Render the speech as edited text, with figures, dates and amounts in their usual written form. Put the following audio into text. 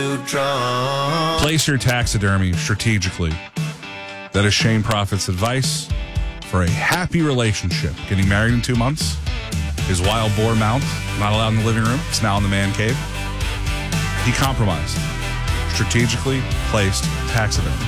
too drunk. Place your taxidermy strategically. That is Shane Prophet's advice for a happy relationship. Getting married in 2 months. His wild boar mount, not allowed in the living room. It's now in the man cave. He compromised. Strategically placed taxidermy.